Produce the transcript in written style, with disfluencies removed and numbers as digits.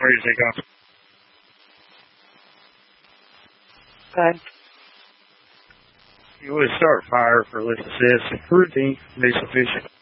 Ready to take off. Good. You would start fire for lift assist. Routine. Be sufficient.